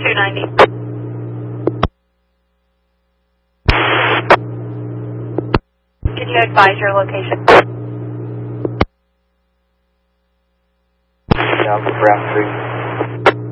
290. Can you advise your location? Alpha Bravo 3.